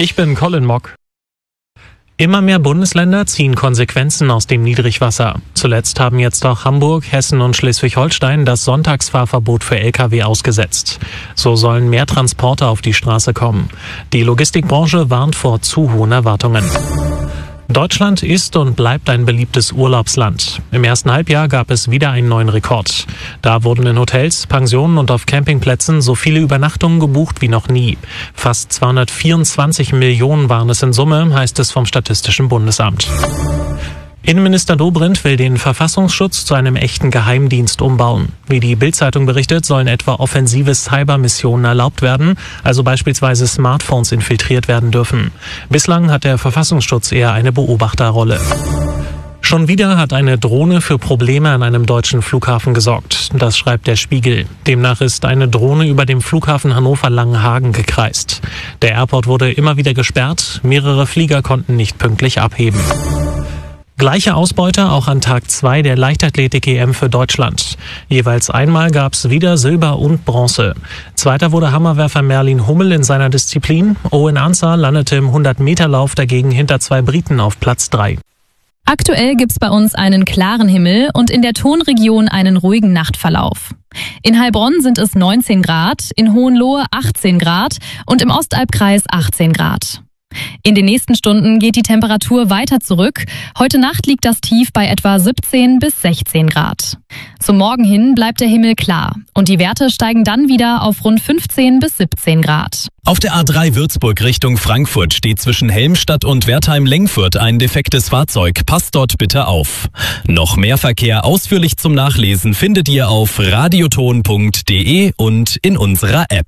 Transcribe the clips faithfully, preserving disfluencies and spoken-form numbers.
Ich bin Colin Mock. Immer mehr Bundesländer ziehen Konsequenzen aus dem Niedrigwasser. Zuletzt haben jetzt auch Hamburg, Hessen und Schleswig-Holstein das Sonntagsfahrverbot für L K W ausgesetzt. So sollen mehr Transporter auf die Straße kommen. Die Logistikbranche warnt vor zu hohen Erwartungen. Deutschland ist und bleibt ein beliebtes Urlaubsland. Im ersten Halbjahr gab es wieder einen neuen Rekord. Da wurden in Hotels, Pensionen und auf Campingplätzen so viele Übernachtungen gebucht wie noch nie. Fast zweihundertvierundzwanzig Millionen waren es in Summe, heißt es vom Statistischen Bundesamt. Innenminister Dobrindt will den Verfassungsschutz zu einem echten Geheimdienst umbauen. Wie die Bild-Zeitung berichtet, sollen etwa offensive Cybermissionen erlaubt werden, also beispielsweise Smartphones infiltriert werden dürfen. Bislang hat der Verfassungsschutz eher eine Beobachterrolle. Schon wieder hat eine Drohne für Probleme an einem deutschen Flughafen gesorgt. Das schreibt der Spiegel. Demnach ist eine Drohne über dem Flughafen Hannover-Langenhagen gekreist. Der Airport wurde immer wieder gesperrt, mehrere Flieger konnten nicht pünktlich abheben. Gleiche Ausbeute auch an Tag zwei der Leichtathletik-E M für Deutschland. Jeweils einmal gab es wieder Silber und Bronze. Zweiter wurde Hammerwerfer Merlin Hummel in seiner Disziplin. Owen Ansah landete im hundert-Meter-Lauf dagegen hinter zwei Briten auf Platz drei. Aktuell gibt's bei uns einen klaren Himmel und in der Tonregion einen ruhigen Nachtverlauf. In Heilbronn sind es neunzehn Grad, in Hohenlohe achtzehn Grad und im Ostalbkreis achtzehn Grad. In den nächsten Stunden geht die Temperatur weiter zurück. Heute Nacht liegt das Tief bei etwa siebzehn bis sechzehn Grad. Zum Morgen hin bleibt der Himmel klar und die Werte steigen dann wieder auf rund fünfzehn bis siebzehn Grad. Auf der A drei Würzburg Richtung Frankfurt steht zwischen Helmstadt und Wertheim-Lengfurt ein defektes Fahrzeug. Passt dort bitte auf. Noch mehr Verkehr ausführlich zum Nachlesen findet ihr auf radioton punkt de und in unserer App.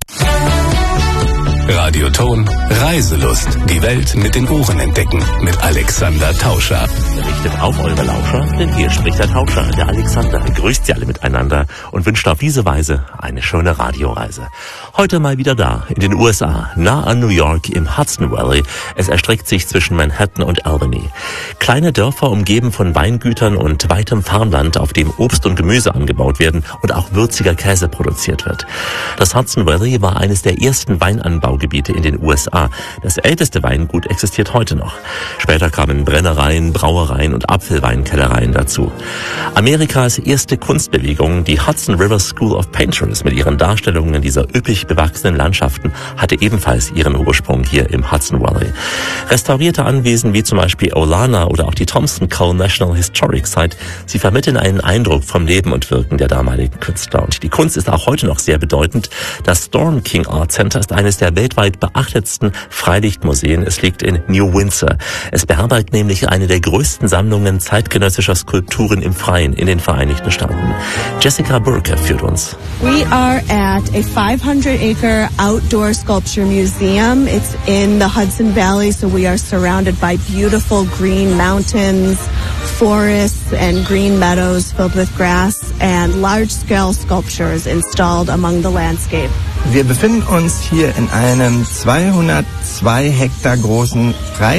Radioton Reiselust. Die Welt mit den Ohren entdecken. Mit Alexander Tauscher. Richtet auf eure Lauscher, denn hier spricht der Tauscher, der Alexander. Grüßt sie alle miteinander und wünscht auf diese Weise eine schöne Radioreise. Heute mal wieder da, in den U S A, nah an New York im Hudson Valley. Es erstreckt sich zwischen Manhattan und Albany. Kleine Dörfer umgeben von Weingütern und weitem Farmland, auf dem Obst und Gemüse angebaut werden und auch würziger Käse produziert wird. Das Hudson Valley war eines der ersten Weinanbaugebiete in den U S A. Das älteste Weingut existiert heute noch. Später kamen Brennereien, Brauereien und Apfelweinkellereien dazu. Amerikas erste Kunstbewegung, die Hudson River School of Painters mit ihren Darstellungen dieser üppig bewachsenen Landschaften, hatte ebenfalls ihren Ursprung hier im Hudson Valley. Restaurierte Anwesen wie zum Beispiel Olana oder auch die Thompson Cole National Historic Site, sie vermitteln einen Eindruck vom Leben und Wirken der damaligen Künstler. Und die Kunst ist auch heute noch sehr bedeutend. Das Storm King Art Center ist eines der weltweit beachtetsten Freilichtmuseen. Es liegt in New Windsor. Es beherbergt nämlich eine der größten Sammlungen zeitgenössischer Skulpturen im Freien in den Vereinigten Staaten. Jessica Burke führt uns. We are at a five hundred acre outdoor sculpture museum. It's in the Hudson Valley, so we are surrounded by beautiful green mountains, forests and green meadows filled with grass and large-scale sculptures installed among the landscape. Wir befinden uns hier in einem zweihundertzwei Hektar großen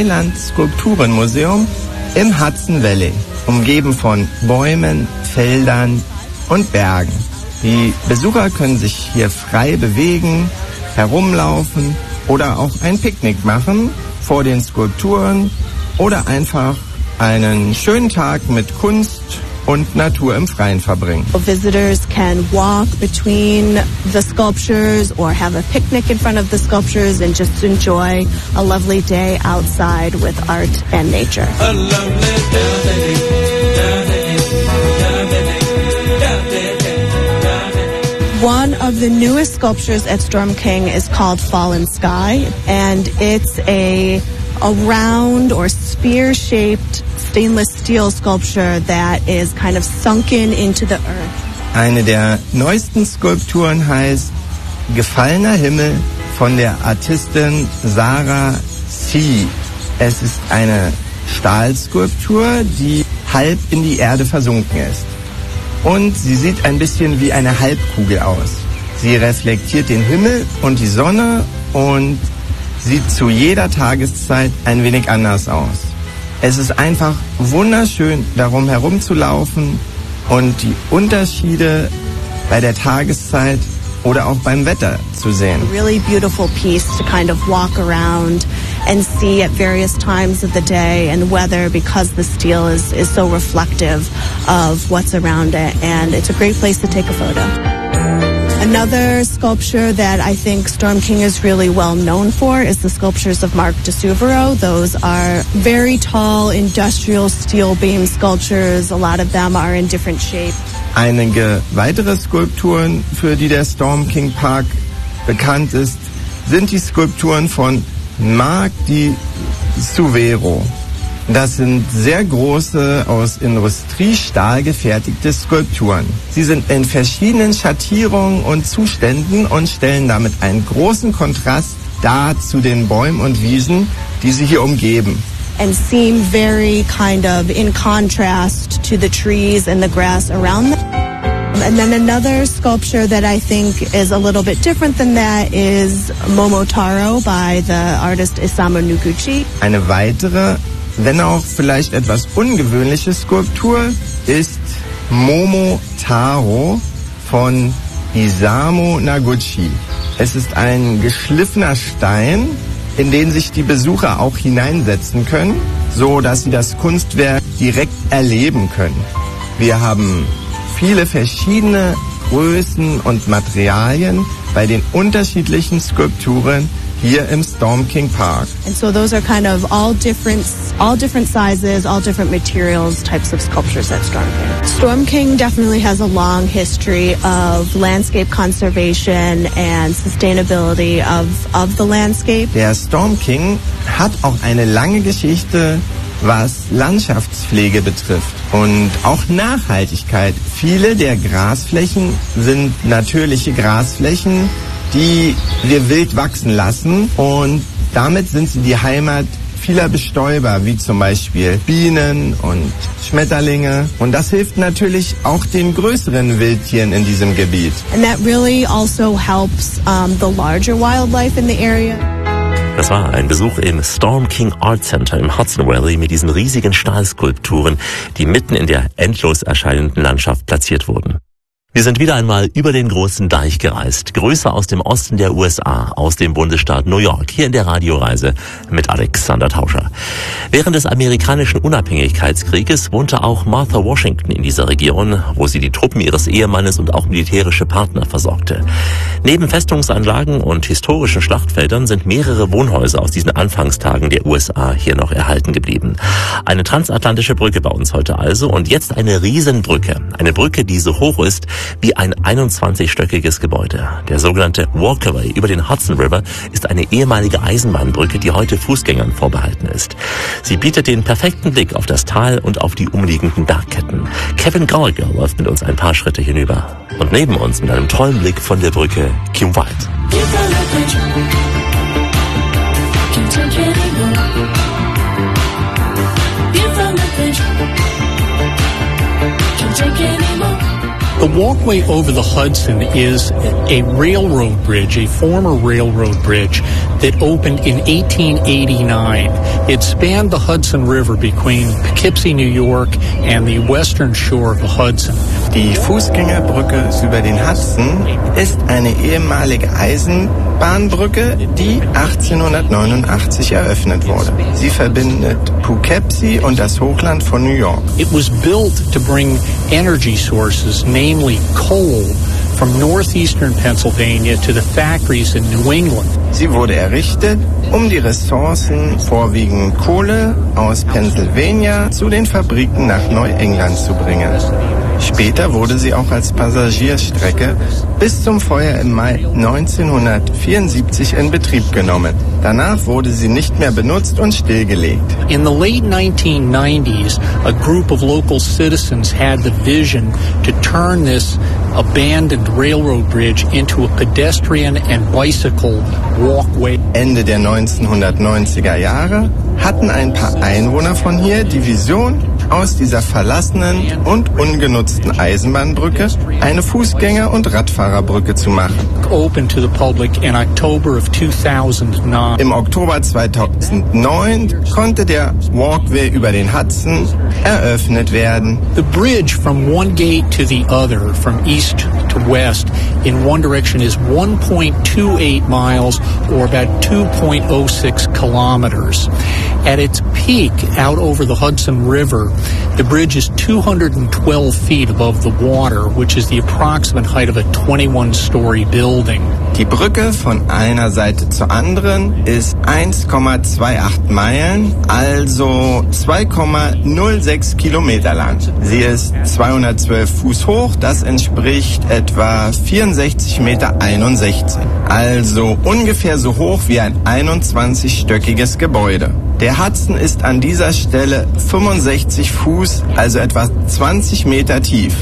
Freiland-Skulpturenmuseum im Hudson Valley, umgeben von Bäumen, Feldern und Bergen. Die Besucher können sich hier frei bewegen, herumlaufen oder auch ein Picknick machen vor den Skulpturen oder einfach einen schönen Tag mit Kunst und Natur im Freien verbringen. Visitors can walk between the sculptures or have a picnic in front of the sculptures and just enjoy a lovely day outside with art and nature. One of the newest sculptures at Storm King is called Fallen Sky, and it's a, a round or spear-shaped stainless steel sculpture that is kind of sunken into the earth. Eine der neuesten Skulpturen heißt Gefallener Himmel von der Artistin Sarah C. Es ist eine Stahlskulptur, die halb in die Erde versunken ist. Und sie sieht ein bisschen wie eine Halbkugel aus. Sie reflektiert den Himmel und die Sonne und sieht zu jeder Tageszeit ein wenig anders aus. Es ist einfach wunderschön, darum herumzulaufen und die Unterschiede bei der Tageszeit oder auch beim Wetter zu sehen. A really beautiful piece to kind of walk around and see at various times of the day and weather, because the steel is, is so reflective of what's around it, and it's a great place to take a photo. Another sculpture that I think Storm King is really well known for is the sculptures of Mark de Suvero. Those are very tall industrial steel beam sculptures. A lot of them are in different shapes. Einige weitere Skulpturen, für die der Storm King Park bekannt ist, sind die Skulpturen von Mark de Suvero. Das sind sehr große, aus Industriestahl gefertigte Skulpturen. Sie sind in verschiedenen Schattierungen und Zuständen und stellen damit einen großen Kontrast dar zu den Bäumen und Wiesen, die sie hier umgeben. And seem very kind of in contrast to the trees and the grass around them. And then another sculpture that I think is a little bit different than that is Momotaro by the artist Isamu Noguchi. Eine weitere, wenn auch vielleicht etwas ungewöhnliche Skulptur ist Momotaro von Isamu Noguchi. Es ist ein geschliffener Stein, in den sich die Besucher auch hineinsetzen können, so dass sie das Kunstwerk direkt erleben können. Wir haben viele verschiedene Größen und Materialien bei den unterschiedlichen Skulpturen hier im Storm King Park. And so those are kind of all different, all different sizes, all different materials, types of sculptures at Storm King. Storm King definitely has a long history of landscape conservation and sustainability of, of the landscape. Der Storm King hat auch eine lange Geschichte, was Landschaftspflege betrifft und auch Nachhaltigkeit. Viele der Grasflächen sind natürliche Grasflächen, die wir wild wachsen lassen, und damit sind sie die Heimat vieler Bestäuber, wie zum Beispiel Bienen und Schmetterlinge, und das hilft natürlich auch den größeren Wildtieren in diesem Gebiet. And that really also helps um, the larger wildlife in the area. Das war ein Besuch im Storm King Art Center im Hudson Valley mit diesen riesigen Stahlskulpturen, die mitten in der endlos erscheinenden Landschaft platziert wurden. Wir sind wieder einmal über den großen Deich gereist, Grüße aus dem Osten der U S A, aus dem Bundesstaat New York, hier in der Radioreise mit Alexander Tauscher. Während des amerikanischen Unabhängigkeitskrieges wohnte auch Martha Washington in dieser Region, wo sie die Truppen ihres Ehemannes und auch militärische Partner versorgte. Neben Festungsanlagen und historischen Schlachtfeldern sind mehrere Wohnhäuser aus diesen Anfangstagen der U S A hier noch erhalten geblieben. Eine transatlantische Brücke bei uns heute also, und jetzt eine Riesenbrücke, eine Brücke, die so hoch ist wie ein einundzwanzigstöckiges Gebäude. Der sogenannte Walkaway über den Hudson River ist eine ehemalige Eisenbahnbrücke, die heute Fußgängern vorbehalten ist. Sie bietet den perfekten Blick auf das Tal und auf die umliegenden Bergketten. Kevin Gallagher läuft mit uns ein paar Schritte hinüber. Und neben uns mit einem tollen Blick von der Brücke Kim White. The walkway over the Hudson is a railroad bridge, a former railroad bridge that opened in eighteen eighty-nine. It spanned the Hudson River between Poughkeepsie, New York and the western shore of the Hudson. Die Fußgängerbrücke über den Hudson ist eine ehemalige Eisenbahnbrücke, die achtzehnhundertneunundachtzig eröffnet wurde. Sie verbindet Poughkeepsie und das Hochland von New York. It was built to bring energy sources, namely coal, from northeastern Pennsylvania to the factories in New England. Sie wurde errichtet, um die Ressourcen, vorwiegend Kohle, aus Pennsylvania zu den Fabriken nach Neuengland zu bringen. Später wurde sie auch als Passagierstrecke bis zum Feuer im Mai neunzehnhundertvierundsiebzig in Betrieb genommen. Danach wurde sie nicht mehr benutzt und stillgelegt. In the late nineteen nineties, a group of local citizens had the vision to turn this abandoned railroad bridge into a pedestrian and bicycle walkway. Ende der neunzehnhundertneunziger Jahre hatten ein paar Einwohner von hier die Vision, aus dieser verlassenen und ungenutzten Eisenbahnbrücke eine Fußgänger- und Radfahrerbrücke zu machen. Open to the public in October of two thousand nine. Im Oktober zweitausendneun konnte der Walkway über den Hudson eröffnet werden. The bridge from one gate to the other, from east to west, in one direction is one point two eight miles or about two point oh six kilometers. At its peak out over the Hudson River, the bridge is two hundred twelve feet above the water, which is the approximate height of a twenty-one story building. Die Brücke von einer Seite zur anderen ist eins Komma achtundzwanzig Meilen, also zwei Komma null sechs Kilometer lang. Sie ist zweihundertzwölf Fuß hoch, das entspricht etwa vierundsechzig Komma einundsechzig Meter. Also ungefähr so hoch wie ein einundzwanzigstöckiges Gebäude. Der Hudson ist an dieser Stelle fünfundsechzig Fuß, also etwa zwanzig Meter tief.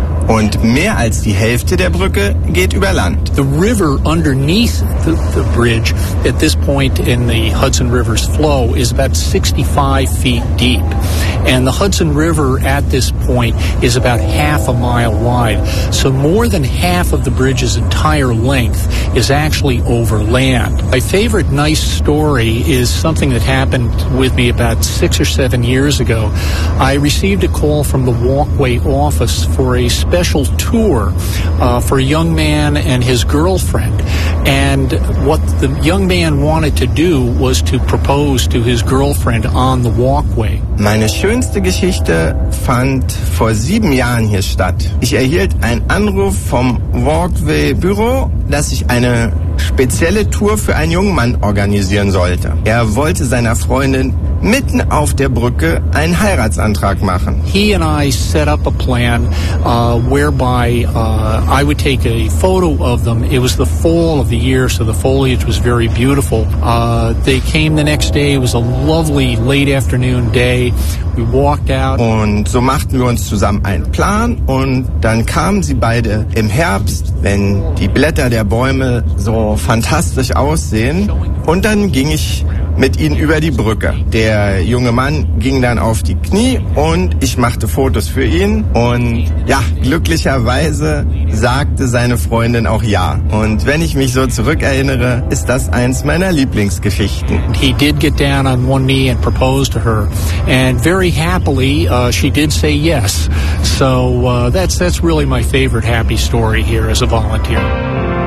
Und mehr als die Hälfte der Brücke geht über Land. The river underneath the, the bridge at this point in the Hudson River's flow is about sixty-five feet deep. And the Hudson River at this point is about half a mile wide. So more than half of the bridge's entire length is actually over land. My favorite nice story is something that happened with me about six or seven years ago. I received a call from the Walkway office for a special tour uh, for a young man and his girlfriend. And what the young man wanted to do was to propose to his girlfriend on the walkway. Meine schönste Geschichte fand vor sieben Jahren hier statt. Ich erhielt einen Anruf vom Walkway-Büro, dass ich eine spezielle Tour für einen jungen Mann organisieren sollte. Er wollte seiner Freundin mitten auf der Brücke einen Heiratsantrag machen. He and I set up a plan uh, whereby uh, I would take a photo of them. It was the fall of the year, so the foliage was very beautiful. Uh, they came the next day. It was a lovely late afternoon day. We walked out. Und so machten wir uns zusammen einen Plan und dann kamen sie beide im Herbst, wenn die Blätter der Bäume so fantastisch aussehen. Und dann ging ich mit ihnen über die Brücke. Der junge Mann ging dann auf die Knie und ich machte Fotos für ihn. Und ja, glücklicherweise sagte seine Freundin auch ja. Und wenn ich mich so zurückerinnere, ist das eins meiner Lieblingsgeschichten. He did get down on one knee and propose to her. And very happily, uh, she did say yes. So uh, that's, that's really my favorite happy story here as a volunteer.